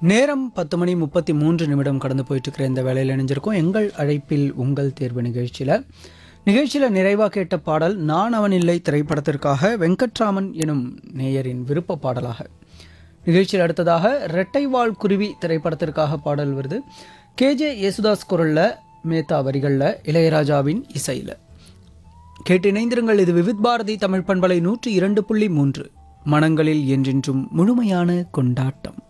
நேரம் 10:33 கடந்து போயிட்டுருக்கிற இந்த வேலையில் இணைஞ்சிருக்கோம். எங்கள் அழைப்பில் உங்கள் தேர்வு நிகழ்ச்சியில் நிறைவாக கேட்ட பாடல் நான் அவன் இல்லை திரைப்படத்திற்காக வெங்கட்ராமன் எனும் நேயரின் விருப்ப பாடலாக. நிகழ்ச்சியில் அடுத்ததாக ரெட்டைவால் குருவி திரைப்படத்திற்காக பாடல் வருது. கேஜே யேசுதாஸ் குரலில், மேத்தா வரிகளில், இளையராஜாவின் இசையில். கேட்டு இணைந்திருங்கள். இது விவித் பாரதி தமிழ் பண்பலை 102.3 மனங்களில் என்றென்றும் முழுமையான கொண்டாட்டம்.